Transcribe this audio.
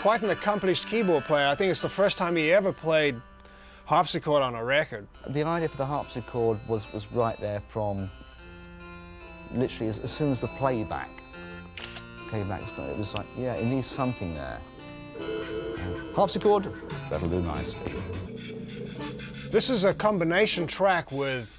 quite an accomplished keyboard player. I think it's the first time he ever played harpsichord on a record. The idea for the harpsichord was right there from literally as soon as the playback came back. It was like, yeah, it needs something there. Harpsichord, that'll do nicely. This is a combination track with